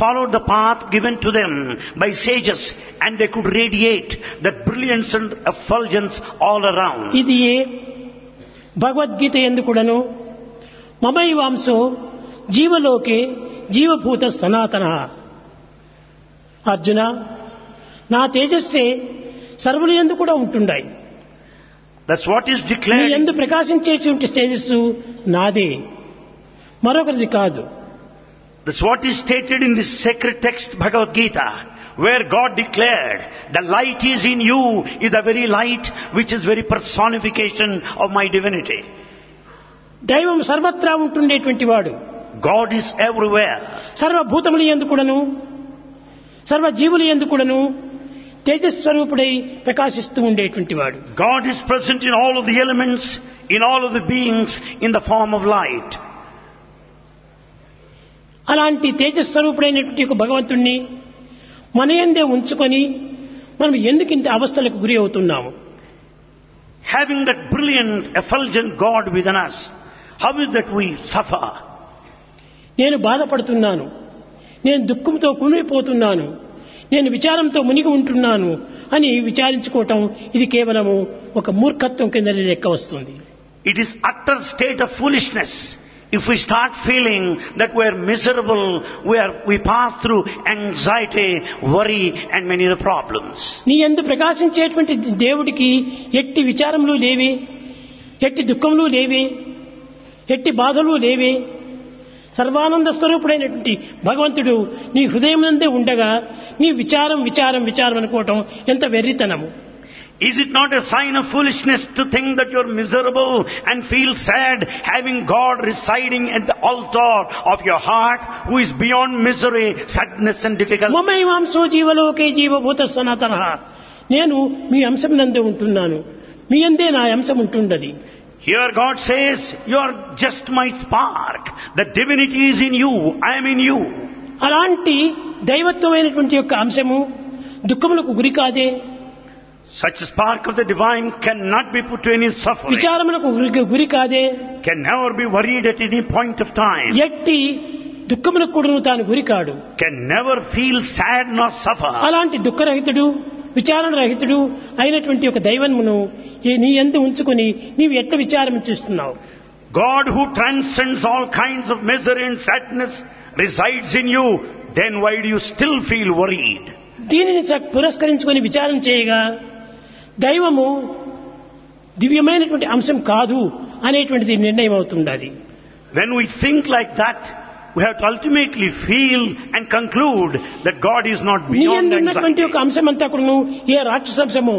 followed the path given to them by sages, and they could radiate that brilliance and effulgence all around. ఇది భగవద్గీత ఎందుకుడను మమైవాంసో జీవలోకే జీవభూత సనాతన. అర్జున, నా తేజస్సే సర్వులు యందు కూడా ఉంటుండాయి. That's what is నీ declared. యందు ప్రకాశించేటువంటి తేజస్సు నాదే, మరొకరిది కాదు. That's what is stated in this sacred text Bhagavad Gita, where God declared, the light is in you, is the very light which is very personification of my divinity. దైవం సర్వత్రా ఉంటుండేటువంటి వాడు. God is everywhere. సర్వభూతములు యందు కూడాను సర్వజీవులు యందు కూడాను తేజస్వరూపుడై ప్రకాశిస్తూ ఉండేటువంటి వాడు. God is present in all of the elements, in all of the beings, in the form of light. అలాంటి తేజస్వరూపుడైనటువంటి ఒక భగవంతుణ్ణి మన యందే ఉంచుకొని మనం ఎందుకు ఇంత అవస్థలకు గురి అవుతున్నాము? Having that brilliant, effulgent God within us, how is that we suffer? నేను బాధపడుతున్నాను, నేను దుఃఖంతో కుమిలిపోతున్నాను, నేను విచారంతో మునిగి ఉంటున్నాను అని విచారించుకోవటం ఇది కేవలము ఒక మూర్ఖత్వం కింద లెక్క వస్తుంది. It is utter state of foolishness. If we start feeling that we are miserable, we pass through anxiety, worry and many other problems. నీ యందు ప్రకాశించేటువంటి దేవుడికి ఎట్టి విచారములు లేవే, ఎట్టి దుఃఖములు లేవే, ఎట్టి బాధలు లేవే. సర్వానంద స్వరూపుడైనటువంటి భగవంతుడు నీ హృదయమందే ఉండగా నీ విచారం విచారం విచారం అనుకోవటం ఎంత వెర్రితనము. Is it not a sign of foolishness to think that you are miserable and feel sad, having God residing at the altar of your heart, who is beyond misery, sadness and difficulty? మమైవాంసో జీవలోకే జీవభూత సనాతన. నేను మీ అంశమునందే ఉంటున్నాను, మీ అందే నా అంశం ఉంటున్నది. Here God says, you are just my spark. The divinity is in you, I am in you. అలాంటి దైవత్వమైనటువంటి యొక్క అంశము దుఃఖములకు గురి కాదే, Such a spark of the divine cannot be put to any suffering, విచారములకు గురి కాదే, can never be worried at any point of time, ఎట్టి దుఃఖములకు కూడా తాను గురి కాడు. can never feel sad nor suffer. అలాంటి దుఃఖరహితుడు విచారణ రహితుడు అయినటువంటి ఒక దైవమును నీ యందు ఉంచుకొని నీవు ఎట్ట విచారం చేస్తున్నావు? God who transcends all kinds of misery and sadness resides in you, then why do you still feel worried? దీనిని పురస్కరించుకొని విచారం చేయగా దైవము దివ్యమైనటువంటి అంశం కాదు అనేటువంటిది నిర్ణయం అవుతుండాలి. When we think like that, we have to ultimately feel and conclude that God is not నీ beyond యందు ఉన్నటువంటి anxiety. ఒక అంశం అంతా కూడా ఏ రాక్షసంశమో,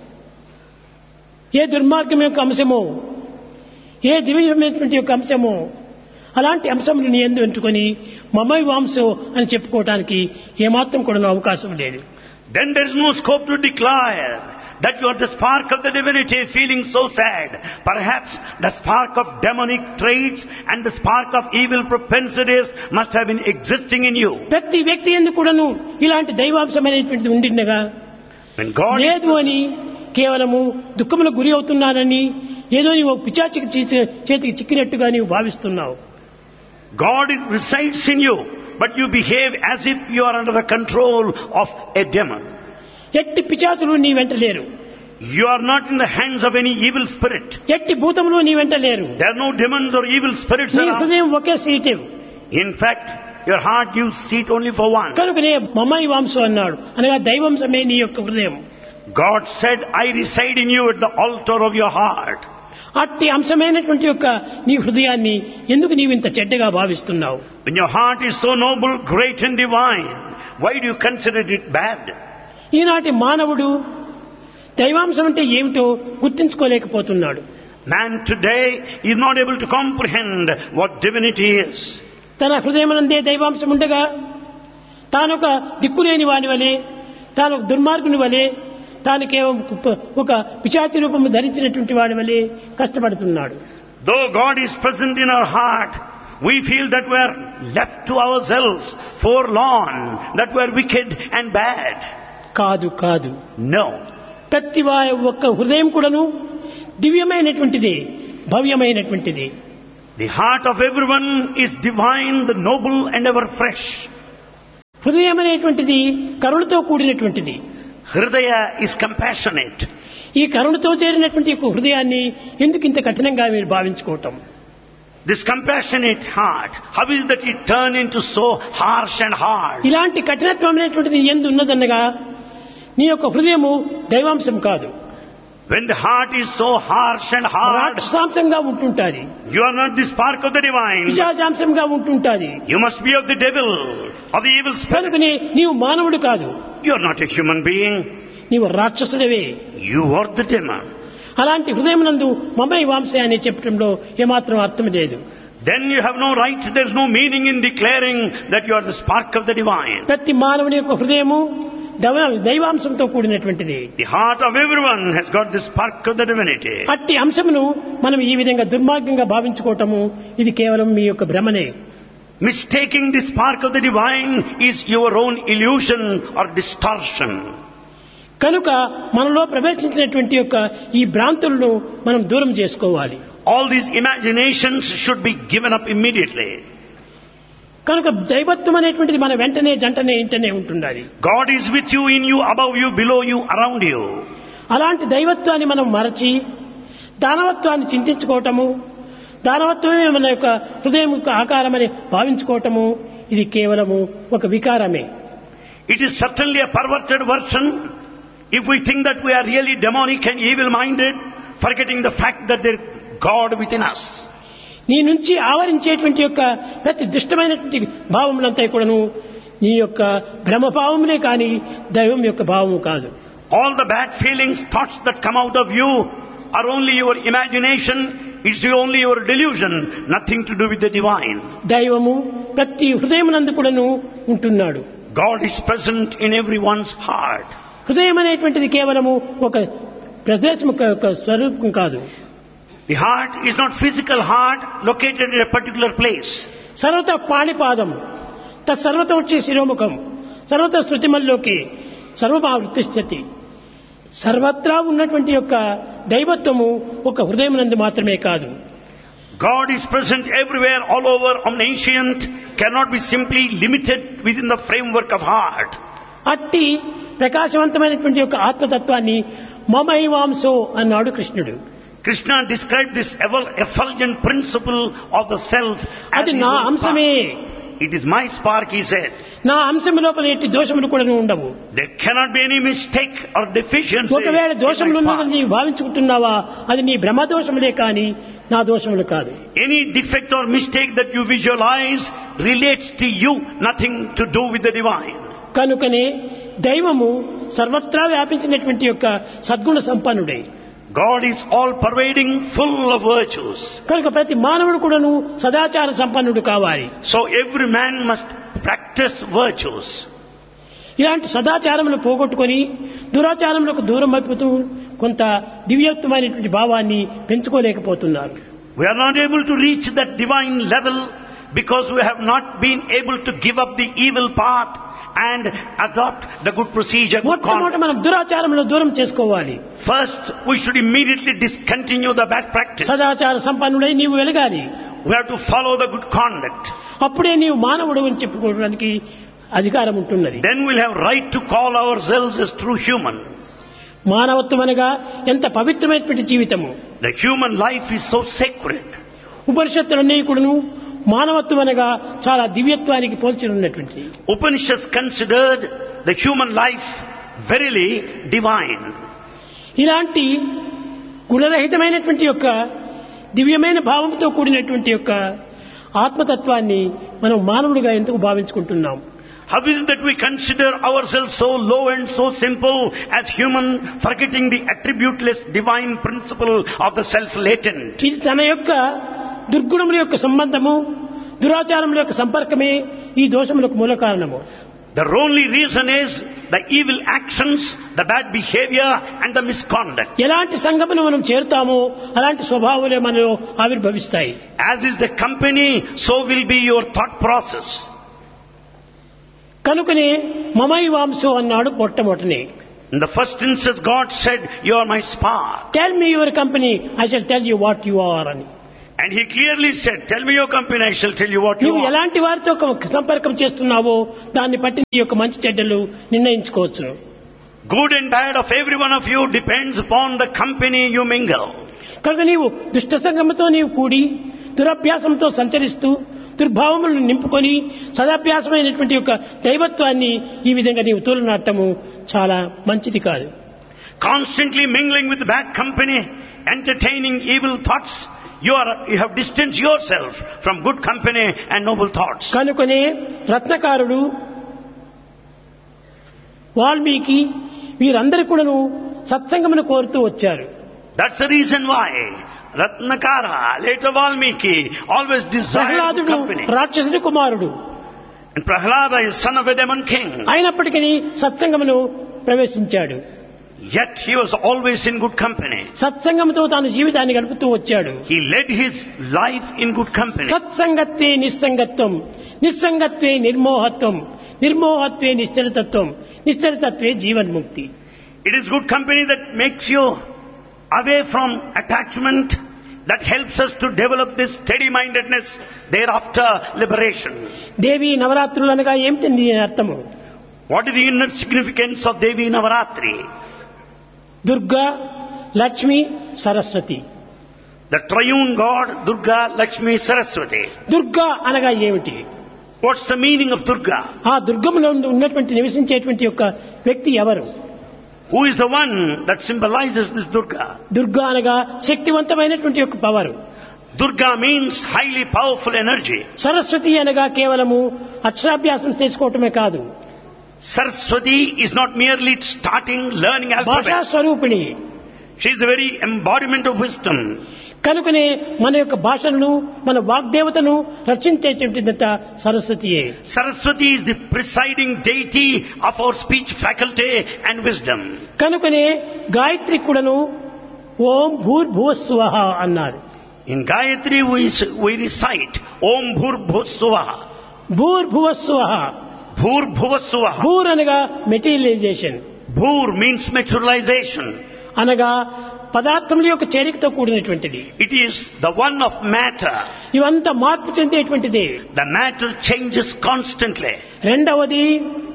ఏ దుర్మార్గం యొక్క అంశమో, ఏ దివ్యమైనటువంటి యొక్క అంశమో, అలాంటి అంశములు నీ యందు ఎంచుకొని మమైవాంసో అని చెప్పుకోవటానికి ఏమాత్రం కూడా అవకాశం లేదు. Then there is no scope to declare that you are the spark of the divinity feeling so sad. Perhaps the spark of demonic traits and the spark of evil propensities must have been existing in you. ప్రతి వ్యక్తి యందు కూడాను ఇలాంటి దైవాంశమైనటువంటిది ఉండినగా When God లేదు అని కేవలము దుఃఖములకు గురి అవుతున్నానని ఏదో నీవు పిశాచికి చేతికి చిక్కినట్టుగా నీవు భావిస్తున్నావు. God resides in you, but you behave as if you are under the control of a demon. ఎట్టి పిశాచులు నీ వెంట లేరు, You are not in the hands of any evil spirit. ఎట్టి భూతములు నీ వెంట లేరు. There are no demons or evil spirits నీ around. హృదయం ఒకే seat. In fact, your heart gives seat only for one. కనుకనే మమైవాంశం అన్నాడు, అనగా దైవాంశమే నీ యొక్క హృదయం. God said, I reside in you at the altar of your heart. అట్టి అంశమైనటువంటి యొక్క నీ హృదయాన్ని ఎందుకు నీవు ఇంత చెడ్డగా భావిస్తున్నావు? When your heart is so noble, great and divine, why do you consider it bad? ఈనాటి మానవుడు దైవాంశం అంటే ఏమిటో గుర్తించుకోలేకపోతున్నాడు. Man today is not able to comprehend what divinity is. తన హృదయమనందే దైవాంశం ఉండగా తానొక దిక్కులేని వాని వలె, తాను దుర్మార్గుని వలె, తాను కేవలం ఒక పిశాచి రూపము ధరించినటువంటి వాడి వలె కష్టపడుతున్నాడు. Though God is present in our heart, we feel that we are left to ourselves, forlorn, that we are wicked and bad. కాదు కాదు, No. ప్రతి వారి ఒక్క హృదయం కూడాను దివ్యమైనటువంటిది, భవ్యమైనటువంటిది. The heart of everyone is divine, the noble and ever fresh. హృదయం అనేటువంటిది కరుణతో కూడినటువంటిది. Hridaya is compassionate. ఈ కరుణతో చేరినటువంటి యొక్క హృదయాన్ని ఎందుకు ఇంత కఠినంగా మీరు భావించుకోవటం? This compassionate heart, how is that it turn into so harsh and hard? ఇలాంటి కఠినత్వం అనేటువంటిది ఎందు ఉన్నదన్నగా నీ యొక్క హృదయము దైవాంశం కాదు. When the heart is so harsh and hard, రాక్షసాంశంగా ఉంటుంటాది. you are not the spark of the divine. పిశాచాంశంగా ఉంటుంటాది. You must be of the devil, of the evil spirit. కనుకనే నీవు మానవుడు కాదు. You are not a human being. నీవు రాక్షసుడివే. You are the demon. అలాంటి హృదయమునందు మమై వాంశ అని చెప్పడంలో ఏమాత్రం అర్థం లేదు. Then you have no right, there is no meaning in declaring that you are the spark of the divine. ప్రతి మానవుని యొక్క హృదయము దైవాంశంతో కూడినటువంటిది. The heart of everyone has got the spark of the divinity. అట్టి అంశమును మనం ఈ విధంగా దుర్మార్గంగా భావించుకోవటము ఇది కేవలం మీ యొక్క భ్రమనే. Mistaking the spark of the divine is your own illusion or distortion. కనుక మనలో ప్రవేశించినటువంటి యొక్క ఈ భ్రాంతులను మనం దూరం చేసుకోవాలి. All these imaginations should be given up immediately. కనుక దైవత్వం అనేటువంటిది మన వెంటనే జంటనే ఇంటనే ఉంటుండాలి. God is with you, in you, above you, below you, around you. అలాంటి దైవత్వాన్ని మనం మరచి దానవత్వాన్ని చింతించుకోవటము, దానవత్వమే మన యొక్క హృదయం యొక్క ఆకారమని భావించుకోవటము ఇది కేవలము ఒక వికారమే. It is certainly a perverted version if we think that we are really demonic and evil-minded, forgetting the fact that there is God within us. నీ నుంచి ఆవరించేటువంటి యొక్క ప్రతి దుష్టమైనటువంటి భావములంతా కూడాను నీ యొక్క భ్రమభావములే కానీ దైవం యొక్క భావము కాదు. All the bad feelings, thoughts that come out of you are only your imagination. It's only your delusion, nothing to do with the divine. దైవము ప్రతి హృదయమునందు కూడాను ఉంటున్నాడు. God is present in everyone's heart. హృదయం అనేటువంటిది కేవలము ఒక ప్రదేశం యొక్క స్వరూపం కాదు. The heart is not physical heart located in a particular place. సర్వత పాణిపాదం తత్సర్వత వచ్చే శిరోముఖం సర్వత శృతిమల్లోకి సర్వమావృతిష్ఠతి. సర్వత్రా ఉన్నటువంటి యొక్క దైవత్వము ఒక హృదయమునందు మాత్రమే కాదు. God is present everywhere, all over, omniscient, cannot be simply limited within the framework of heart. అట్టి ప్రకాశవంతమైనటువంటి యొక్క ఆత్మతత్వాన్ని మమైవాంసో అన్నాడు కృష్ణుడు. Krishna described this effulgent principle of the self as అది his నా own అంశమే. spark. It is my spark, he said. నా అంశం లోపల ఎట్టి దోషములు కూడా ఉండవు. There cannot be any mistake or deficiency. ఒకవేళ in దోషములు my spark. ఉన్నదని నీవు భావించుకుంటున్నావా అది నీ భ్రమ దోషములే కానీ నా దోషములు కాదు. Any defect or mistake that you visualize relates to you, nothing to do with the divine. కనుకనే దైవము సర్వత్రా వ్యాపించినటువంటి యొక్క సద్గుణ సంపన్నుడే. God is all pervading, full of virtues. కనుక ప్రతి మానవుడు కూడాను సదాచార సంపన్నుడు కావాలి. So every man must practice virtues. ఇలాంటి సదాచారములు పోగొట్టుకొని దురాచారములకు దూరం అయిపోతూ కొంత దివ్యత్వమైనటువంటి భావాన్ని పెంచుకోలేకపోతున్నారు. We are not able to reach that divine level because we have not been able to give up the evil path and adopt the good procedure. మొట్టమొదట మనం దురాచారములు దూరం చేసుకోవాలి. First, we should immediately discontinue the bad practice. సదాచార సంపన్నుడై నీవు వెలగాలి. We have to follow the good conduct. అప్పుడే నీవు మానవుడు అని చెప్పుకోవడానికి అధికారం ఉంటున్నది. Then we'll have right to call ourselves as true humans. మానవత్వం అనగా ఎంత పవిత్రమైనటువంటి జీవితము. The human life is so sacred. ఉపనిషత్తులన్నీ కూడాను మానవత్వం అనగా చాలా దివ్యత్వానికి పోల్చి ఉన్నటువంటి. Upanishads considered the human life verily divine. ఇలాంటి గుణరహితమైనటువంటి యొక్క దివ్యమైన భావంతో కూడినటువంటి యొక్క ఆత్మతత్వాన్ని మనం మానవుడిగా ఎందుకు భావించుకుంటున్నాం? How is it that we consider ourselves so low and so simple as human, forgetting the attributeless divine principle of the self latent? ఇది తన యొక్క దుర్గుణముల యొక్క సంబంధము దురాచారముల యొక్క సంపర్కమే ఈ దోషములకు మూల కారణము. The only reason is the evil actions, the bad behavior and the misconduct. ఎలాంటి సంగమును మనం చేరుతామో అలాంటి స్వభావాలే మనలో ఆవిర్భవిస్తాయి. As is the company, so will be your thought process. కనుకనే మమైవాంసో అన్నాడు మొట్టమొదటిని. In the first instance, God said, "You are my spark." Tell me your company, I shall tell you what you are అని. And he clearly said, tell me your company, I shall tell you what you నువ్వు are. ఎలాంటి వారితో సంపర్కం చేస్తున్నావో దాన్ని బట్టి నీ యొక్క మంచి చెడ్డలు నిర్ణయించుకోవచ్చు. Good and bad of every one of you depends upon the company you mingle. కనుక నీవు దుష్ట సంగముతో నీవు కూడి దురభ్యాసంతో సంచరిస్తూ దుర్భావములను నింపుకొని సదాభ్యాసమైనటువంటి యొక్క దైవత్వాన్ని ఈ విధంగా నీవు తోలునాటము చాలా మంచిది కాదు. Constantly mingling with bad company, entertaining evil thoughts, you have distanced yourself from good company and noble thoughts. కనుకనే రత్నకారుడు వాల్మీకి వీరందరూ కూడాను సత్సంగమును కోరుతూ వచ్చారు. That's the reason why Ratnakara, later Valmiki, always desired good ప్రహ్లాదుడు company. రాక్షసుడి కుమారుడు And Prahlada is son of a demon king. అయినప్పటికీ సత్సంగమును ప్రవేశించాడు. Yet he was always in good company. సత్సంగంతో తాను జీవితాన్ని గడుపుతూ వచ్చాడు. He led his life in good company. సత్సంగత్వే నిస్సంగత్వం, నిస్సంగత్వే నిర్మోహత్వం, నిర్మోహత్వే నిశ్చలతత్వం, నిశ్చలతత్వే జీవన్ముక్తి. It is good company that makes you away from attachment, that helps us to develop this steady-mindedness, thereafter liberation. దేవి నవరాత్రులు అనగా ఏమిటి దీని అర్థము? What is the inner significance of Devi Navaratri? Durga, Lakshmi, Saraswati. The triune God, Durga, Lakshmi, Saraswati. Durga అనగా ఏమిటి? What's the meaning of Durga? ఆ దుర్గములో ఉన్నటువంటి నివసించేటువంటి యొక్క వ్యక్తి ఎవరు? Who is the one that symbolizes this Durga? Durga అనగా శక్తివంతమైనటువంటి యొక్క power. Durga means highly powerful energy. Saraswati అనగా కేవలము అక్షరాభ్యాసం చేసుకోవటమే కాదు, Saraswati is not merely starting learning భాషా alphabet. స్వరూపిణి. She is the very embodiment of wisdom. కనుకనే మన యొక్క భాషను, మన వాగ్దేవతను రక్షించేటువంటిదంతా సరస్వతియే. Saraswati is the presiding deity of our speech faculty and wisdom. కనుకనే గాయత్రి కూడాను ఓం భూర్భువస్సువః అన్నారు. In Gayatri we recite Om Bhurbhuvassuvaha. భూర్భువస్సువః. Bhurbhuvassuvaha. భూర్ అనగా మెటీరియలైజేషన్, Bhur means materialization. అనగా పదార్థముల యొక్క చేరికతో కూడినటువంటిది. It is the one of matter. ఇవంతా మార్పు చెందేటువంటిది. The matter changes constantly. రెండవది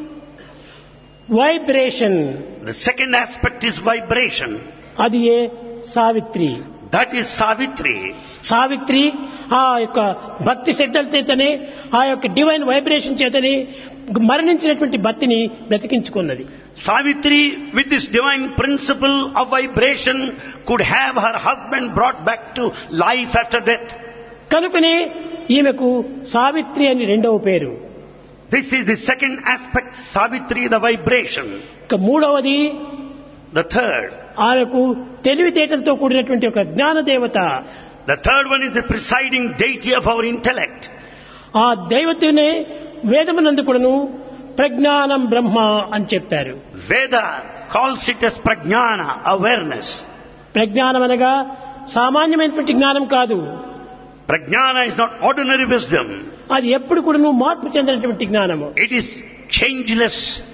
vibration, The second aspect is vibration. అది ఏ Savitri. That is Savitri. Savitri ఆ యొక్క భక్తి శ్రద్ధల చేతనే, ఆ యొక్క డివైన్ వైబ్రేషన్ చేతనే మరణించినటువంటి భక్తిని బ్రతికించుకున్నది. Savitri, with this divine principle of vibration, could have her husband brought back to life after death. కనుకనే ఈమెకు సావిత్రి అని రెండవ పేరు. This is the second aspect, Savitri, the vibration. ఇక మూడవది The third. ఆమెకు తెలివితేటలతో కూడినటువంటి ఒక జ్ఞానదేవత. The third one is the presiding deity of our intellect. ఆ దైవతనే వేదమునందు కూడాను ప్రజ్ఞానం బ్రహ్మ అని చెప్పారు. Veda calls it as prajnana, awareness. ప్రజ్ఞానం అనగా సామాన్యమైనటువంటి జ్ఞానం కాదు, Prajnana is not ordinary wisdom. అది ఎప్పుడు కూడాను మార్పు చెందినటువంటి జ్ఞానము. It is changeless.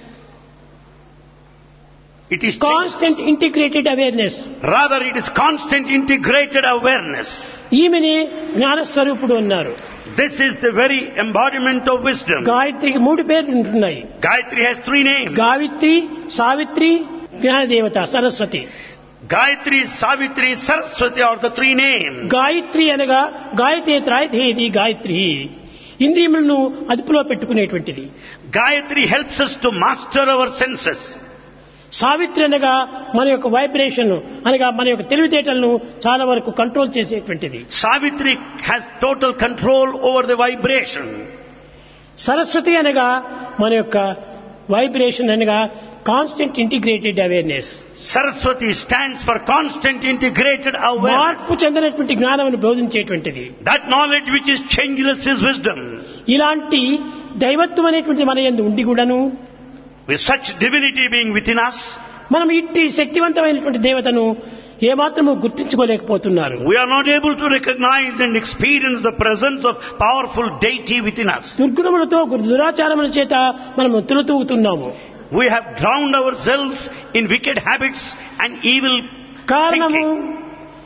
It is constant integrated awareness. rather it is constant integrated awareness. ఈమెని జ్ఞానస్వరూపుడు అన్నారు. This is the very embodiment of wisdom. గాయత్రికి మూడు పేర్లు ఉంటున్నాయి. Gayatri has three names. గావిత్రి, Savitri, జ్ఞానదేవత Saraswati. Gayatri, Savitri, Saraswati are the three names. Gayatri అనగా గాయతే త్రాయతేది గాయత్రి, ఇంద్రియములను అదుపులో పెట్టుకునేటువంటిది. Gayatri helps us to master our senses. Savitri అనగా మన యొక్క వైబ్రేషన్ అనగా మన యొక్క తెలివితేటలను చాలా వరకు కంట్రోల్ చేసేటువంటిది. Savitri has total control over the vibration. Saraswati అనగా మన యొక్క వైబ్రేషన్ అనగా constant integrated awareness. Saraswati stands for constant integrated awareness. మార్పు చెందినటువంటి జ్ఞానమును బోధించేటువంటిది. That knowledge which is changeless is wisdom. ఇలాంటి దైవత్వం అనేటువంటి మన యందు ఉండి కూడాను With such divinity being within us, మనం ఇట్టి శక్తివంతమైనటువంటి దేవతను ఏమాత్రము గుర్తించుకోలేకపోతున్నారు. we are not able to recognize and experience the presence of powerful deity within us. దుర్గుణములతో దురాచారముల చేత మనం తులతూగుతున్నాము. We have drowned ourselves in wicked habits and evil కారణము thinking.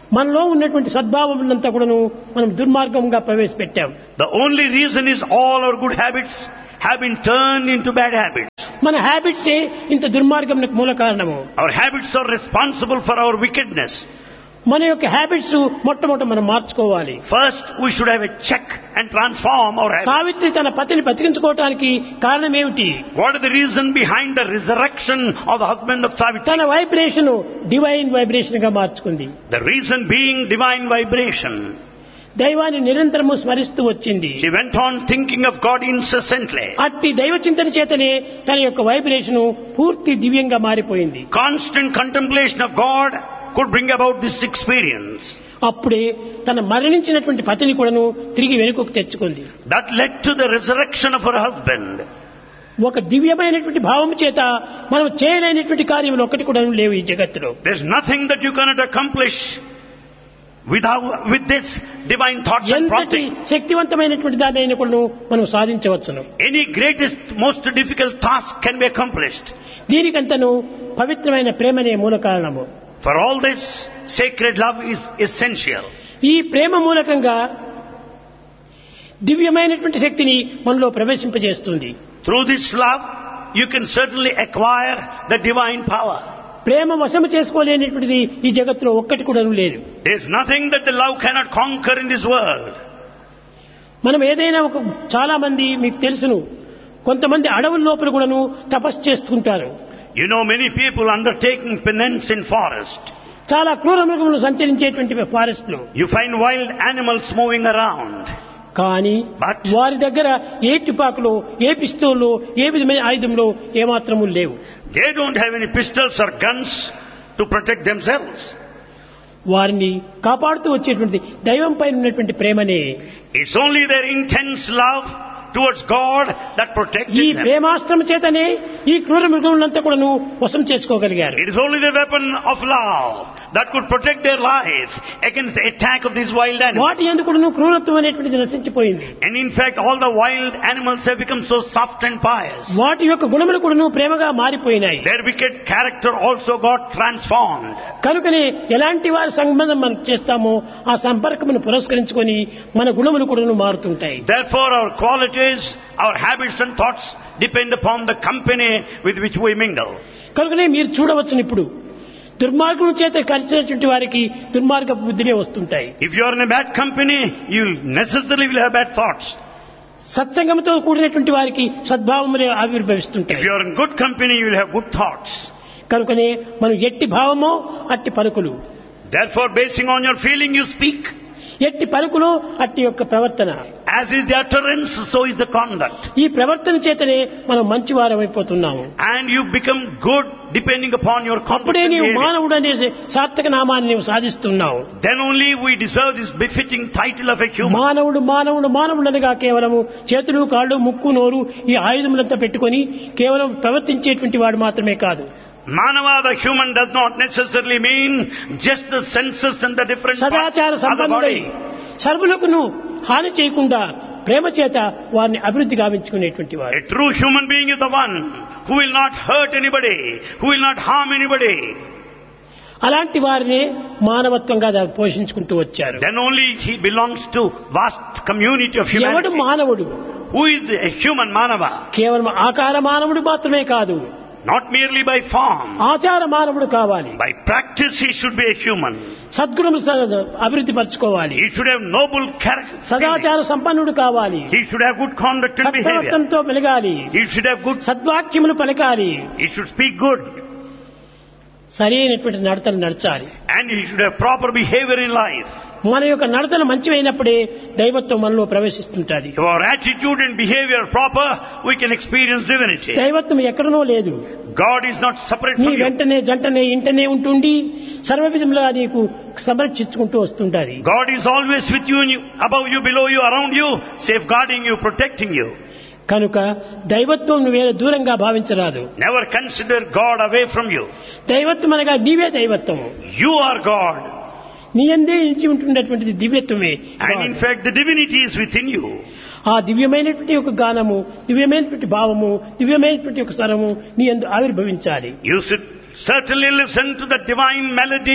మనలో ఉన్నటువంటి సద్భావములంతా కూడాను మనం దుర్మార్గంగా ప్రవేశపెట్టాం. The only reason is all our good habits have been turned into bad habits. మన హ్యాబిట్సే ఇంత దుర్మార్గంకు మూల కారణము. Our habits are responsible for our wickedness. మన యొక్క హ్యాబిట్స్ మొట్టమొదట మనం మార్చుకోవాలి. First, we should have a check and transform our habits. Savitri తన పతిని బతికించుకోవడానికి కారణం ఏమిటి? What is the reason behind the resurrection of the husband of Savitri? తన వైబ్రేషన్ డివైన్ వైబ్రేషన్ గా మార్చుకుంది. The reason being divine vibration. దైవాన్ని నిరంతరము స్మరిస్తూ వచ్చింది. She went on thinking of God incessantly. అట్టి దైవ చింతన చేతనే తన యొక్క వైబ్రేషన్ పూర్తి దివ్యంగా మారిపోయింది. Constant contemplation of God could bring about this experience. అప్పుడే తన మరణించినటువంటి పతిని కూడాను తిరిగి వెనుకకు తెచ్చుకుంది. That led to the resurrection of her husband. ఒక దివ్యమైనటువంటి భావం చేత మనం చేయలేనటువంటి కార్యములు ఒక్కటి కూడా లేవు ఈ జగత్తులో. There's nothing that you cannot accomplish with this divine thoughts and ఎంతటి prompting. శక్తివంతమైనటువంటి దాన్ని కూడా మనం సాధించవచ్చును. Any greatest, most difficult task can be accomplished. దీనికంతను పవిత్రమైన ప్రేమనే మూల కారణము. For all this, sacred love is essential. ఈ ప్రేమ మూలకంగా దివ్యమైనటువంటి శక్తిని మనలో ప్రవేశింపజేస్తుంది. Through this love, you can certainly acquire the divine power. ప్రేమ వశము చేసుకోలేనటువంటిది ఈ జగత్తులో ఒక్కటి కూడా లేదు. There is nothing that the love cannot conquer in this world. మనం ఏదైనా చాలా మంది మీకు తెలుసును, కొంతమంది అడవుల లోపల కూడాను తపస్సు చేస్తుంటారు. You know many people undertaking penance in forest. చాలా క్రూర మృగములు సంచరించేటువంటి ఫారెస్ట్ లో You find wild animals moving around. కానీ వారి దగ్గర ఏ తుపాకులో, ఏ పిస్తోల్లో, ఏ విధమైన ఆయుధంలో ఏమాత్రము లేవు. They don't have any pistols or guns to protect themselves. వారిని కాపాడుతూ వచ్చేటువంటి దైవం పైన ఉన్నటువంటి ప్రేమనే. It's only their intense love towards God that protected ఈ them. ప్రేమాస్త్రం చేతనే ఈ క్రూర మృగములంతా కూడాను వశం చేసుకోగలిగారు. It is only the weapon of love that could protect their life against the attack of these wild animals. వాటి యందు కూడాను క్రూరత్వం అనేటువంటిది నశించిపోయింది. And in fact, all the wild animals have become so soft and pious. వాటి యొక్క గుణములు కూడాను ప్రేమగా మారిపోయినాయి. Their wicked character also got transformed. కనుకనే ఎలాంటి వారి సంబంధం మనం చేస్తామో ఆ సంపర్కమును పురస్కరించుకొని మన గుణములు కూడాను మారుతుంటాయి. Therefore, our qualities, our habits and thoughts depend upon the company with which we mingle. కనుకనే మీరు చూడవచ్చును, ఇప్పుడు దుర్మార్గుల చేత కలిసినటువంటి వారికి దుర్మార్గ బుద్ధులే వస్తుంటాయి. If you are in a bad company, you necessarily will have bad thoughts. సత్సంగంతో కూడినటువంటి వారికి సద్భావములే ఆవిర్భవిస్తుంటాయి. If you are in good company, you will have good thoughts. కనుకనే మనం ఎట్టి భావమో అట్టి పలుకులు. Therefore, basing on your feeling, you speak. ఎట్టి పలుకులో అట్టి యొక్క ప్రవర్తన. As is the utterance, so is the conduct. ఈ ప్రవర్తన చేతనే మనం మంచివారం అయిపోతున్నాము. And you become good depending upon your conduct. అప్పుడే and నీవు behavior. మానవుడు అనే సార్థక నామాన్ని నీవు సాధిస్తున్నావు. Then only we deserve this befitting title of a human. మానవుడు మానవుడు మానవుడనగా కేవలము చేతులు, కాళ్ళు, ముక్కు, నోరు ఈ ఆయుధములంతా పెట్టుకొని కేవలం ప్రవర్తించేటువంటి వాడు మాత్రమే కాదు. Manava, the human, does not necessarily mean just the senses and the different సదాచార parts of the సంపన్నుడై body. సర్వులకు హాని చేయకుండా ప్రేమ చేత వారిని అభివృద్ధి గావించుకునేటువంటి వాడు. A true human being is the one who will not hurt anybody, who will not harm anybody. అలాంటి వారిని మానవత్వంగా పోషించుకుంటూ వచ్చారు. Then only he belongs to vast community of ఎవడు humanity. మానవుడు? Who is a human manava? కేవలం ఆకార మానవుడు మాత్రమే కాదు, Not merely by form. ఆచార మానవుడు కావాలి. By practice he should be a human. సద్గుణము అభివృద్ధి పరచుకోవాలి. He should have noble character. సదాచార సంపన్నుడు కావాలి. He should have good conduct and behavior. సత్ప్రవర్తనతో మెలగాలి. He should have good. సద్వాక్యములు పలకాలి. He should speak good. సరైనటువంటి నడతలు నడచాలి. And he should have proper behavior in life. మన యొక్క నడతలు మంచివైనప్పుడే దైవత్వం మనలో ప్రవేశిస్తుంటది. If our attitude and behavior are proper, we can experience divinity. దైవత్వం ఎక్కడనో లేదు. God is not separate నీ from you. వెంటనే జంటనే ఇంటనే ఉంటుండి సర్వ విధములుగా నీకు సంరక్షించుకుంటూ వస్తుంటాది. God is always with you, above you, below you, around you, safeguarding you, protecting you. కనుక దైవత్వం వేరే దూరంగా భావించరాదు. Never consider God away from you. దైవత్వం అనగా నీవే దైవత్వము. You are God. నీ అందే నిలిచి ఉంటున్నటువంటిది దివ్యత్వమే. And in fact, the divinity is within you. ఆ దివ్యమైనటువంటి ఒక గానము, దివ్యమైనటువంటి భావము, దివ్యమైనటువంటి ఒక స్వరము నీ యందు ఆవిర్భవించాలి. You should certainly listen to the divine melody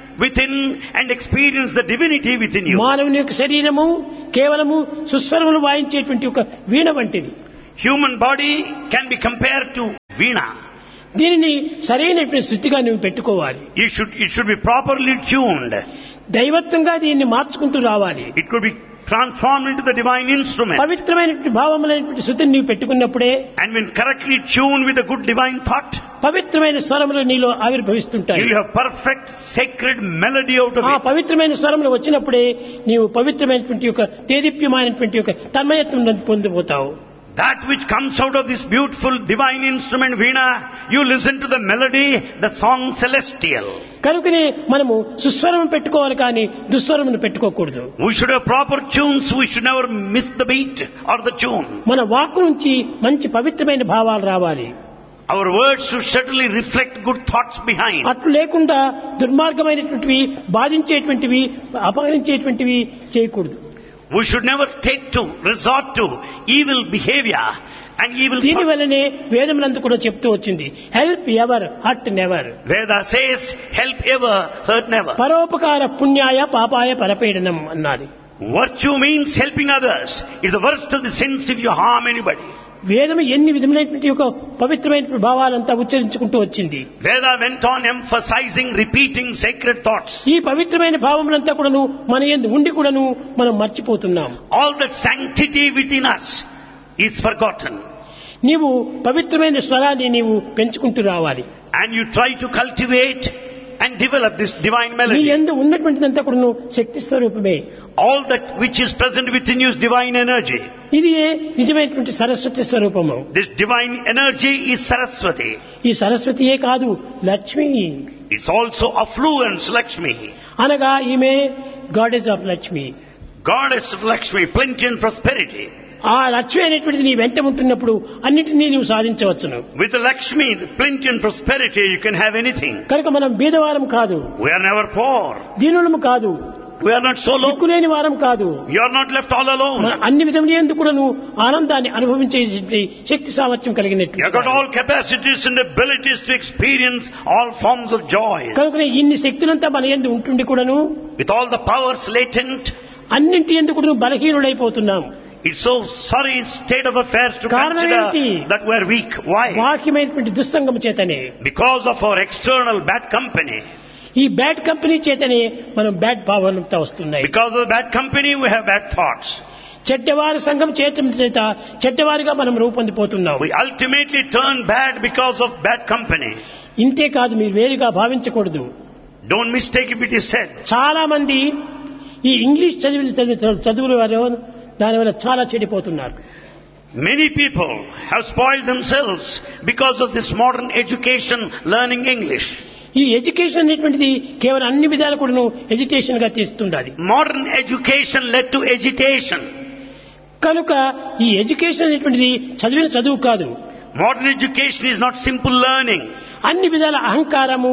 within and experience the divinity within you. మానవుని యొక్క శరీరము కేవలము సుస్వరములు వాయించేటువంటి ఒక వీణ వంటిది. Human body can be compared to veena. దీనిని సరైనటువంటి స్థితిగా నువ్వు పెట్టుకోవాలి. It should be properly tuned. దైవత్వంగా దీన్ని మార్చుకుంటూ రావాలి. It could be transformed into the divine instrument. పవిత్రమైనటువంటి భావములైనటువంటి శృతిని నీవు పెట్టుకున్నప్పుడే, And when correctly tuned with a good divine thought, పవిత్రమైన స్వరములు నీలో ఆవిర్భవిస్తుంటాయి. you have perfect sacred melody out of ఆ it. పవిత్రమైన స్వరములు వచ్చినప్పుడే నీవు పవిత్రమైనటువంటి ఒక తేదీప్యమైనటువంటి ఒక తన్మయత్వం పొందిపోతావు. That which comes out of this beautiful divine instrument veena, you listen to the melody, the song celestial. కనుకనే మనము సుస్వరం పెట్టుకోవాలి కానీ దుస్వరమును పెట్టుకోకూడదు. We should have proper tunes. We should never miss the beat or the tune. మన వాక్కు నుంచి మంచి పవిత్రమైన భావాలు రావాలి. Our words should certainly reflect good thoughts behind. అట్లు లేకుండా దుర్మార్గమైనటువంటివి, బాధించేటువంటివి, అపహరించేటువంటివి చేయకూడదు. We should never resort to evil behavior and evil దీని thoughts. వల్లనే వేదములందు కూడా చెప్తూ వచ్చింది, help ever hurt never. Veda says, help ever, hurt never. పరోపకార పుణ్యాయ పాపాయ పరపీడనం అన్నది. Virtue means helping others. It's the worst of the sins if you harm anybody. వేదము ఎన్ని విధములైనటువంటి ఒక పవిత్రమైన భావాలంతా ఉచ్చరించుకుంటూ వచ్చింది. Veda went on emphasizing, repeating sacred thoughts. ఈ పవిత్రమైన భావములంతా కూడాను మన యందు ఉండి కూడాను మనం మర్చిపోతున్నాం. All that sanctity within us is forgotten. నీవు పవిత్రమైన స్వరాన్ని నీవు పెంచుకుంటూ రావాలి. And you try to cultivate and develop this divine నీ melody. యందు ఉన్నటువంటిదంతా కూడాను శక్తి స్వరూపమే. All that which is present within you is divine energy. ఇది నిజమైనటువంటి సరస్వతి స్వరూపము. This divine energy is Saraswati. ఈ సరస్వతియే కాదు, Lakshmi. It's also affluence, Lakshmi. అనగా ఈమె goddess of Lakshmi. Goddess of Lakshmi, plenty and prosperity. ఆ లక్ష్మి అనేటువంటిది నీ వెంట ఉంటున్నప్పుడు అన్నిటినీ నీవు సాధించవచ్చును. With the Lakshmi, the plenty and prosperity, you can have anything. కనుక మనం బీదవారం కాదు, We are never poor. దీనులము కాదు, We are not so low. దిక్కులేని వారం కాదు. You are not left all alone. మన అన్ని విధములు ఎందుకు కూడాను ఆనందాన్ని అనుభవించే శక్తి సామర్థ్యం కలిగినట్టు. You have got all capacities and abilities to experience all forms of joy. కనుక ఇన్ని శక్తులంతా మన యందు ఉంటుండి కూడాను With all the powers latent, అన్నింటి ఎందుకు కూడాను బలహీనులైపోతున్నాం. it's so sorry state of affairs to కారణం consider ఏంటి? that we are weak. Why? బాహ్యమైనటువంటి దుస్సంగం చేతనే, Because of our external bad company. ఈ బ్యాడ్ కంపెనీ చేతనే మనం బ్యాడ్ భావనతో వస్తున్నాయి. Because of the bad company, we have bad thoughts. చెడ్డవారి సంఘం చేత చెడ్డవారిగా మనం రూపొందిపోతున్నాం. We ultimately turn bad because of bad company. ఇంతే కాదు, మీరు వేరుగా భావించకూడదు. Don't mistake if it is said. చాలా మంది ఈ ఇంగ్లీష్ చదువుల వారు దానివల్ల చాలా చెడిపోతున్నారు. Many people have spoiled themselves because of this modern education, learning English. ఈ ఎడ్యుకేషన్ అనేటువంటిది కేవలం అన్ని విధాలు కూడా ఎడ్యుకేషన్ గా తీస్తుండాలి. Modern education led to agitation. కనుక ఈ ఎడ్యుకేషన్ అనేటువంటిది చదివిన చదువు కాదు. Modern education is not simple learning. అన్ని విధాల అహంకారము,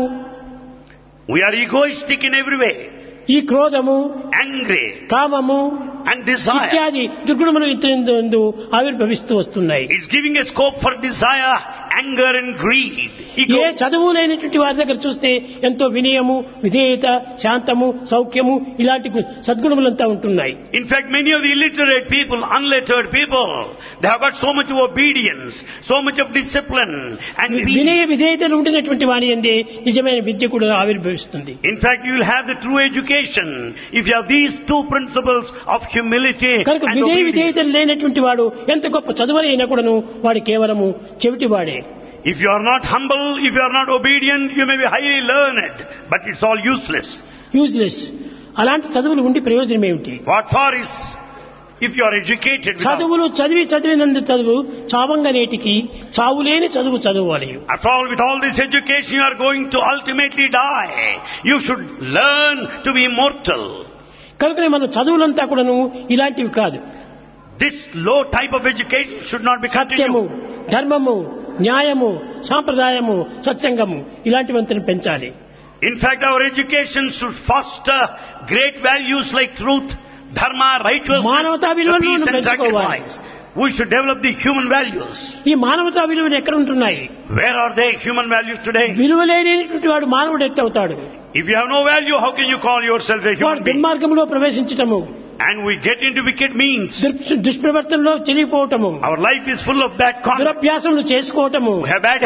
We are egoistic in every way. ఈ క్రోధము, Angry కామము and desire. ఇత్యాది దుర్గుణములు ఇందు ఆవిర్భవిస్తూ వస్తున్నాయి. It's giving a scope for desire, anger and greed. ఏ చదువు లేనటువంటి వారి దగ్గర చూస్తే ఎంతో వినయము, విధేయత, శాంతము, సౌఖ్యము ఇలాంటి సద్గుణములంతా ఉంటున్నాయి. In fact, many of the illiterate people, unlettered people, they have got so much of obedience, so much of discipline and వినయ peace. విధేయతలు ఉండినటువంటి వాని అందే నిజమైన విద్య కూడా ఆవిర్భవిస్తుంది. In fact, you will have the true education if you have these two principles of humility కనుక and వినయ obedience. విధేయతలు లేనటువంటి వాడు ఎంత గొప్ప చదువులైనా కూడాను వాడు కేవలము చెవిటివాడే. If you are not humble, if you are not obedient, you may be highly learned, but it's all useless. Useless. అలాంటి చదువులు ఉండి ప్రయోజనం ఏమిటి? What for is if you are educated without... చదువులు చదివినందు చదువు చావంగా నేటికి చావులేని చదువు చదవాలి. After all, with all this education, you are going to ultimately die. You should learn to be immortal. కనుకనే మన చదువులంతా కూడాను ఇలాంటివి కాదు. This low type of education should not be సత్యము, continued. ధర్మము, న్యాయము, సాంప్రదాయము, సత్సంగము ఇలాంటివంతను పెంచాలి. In fact, our education should foster great values like truth, dharma, righteousness, మానవతా విలువలను peace and పెంచుకోవాలి. sacrifice. We should develop the human values. ఈ మానవతా విలువలు ఎక్కడ ఉంటున్నాయి? Where are they, human values today? విలువ లేనటువంటి వాడు మానవుడు ఎట్టవుతాడు? If you have no value, how can you call yourself a వాడు human being? దుర్మార్గంలో ప్రవేశించటము, And we get into wicked means. దుష్ప్రవర్తనలో చెలిపోవటము, Our life is full of bad conduct. దురభ్యాసములు చేసుకోవటము, We have bad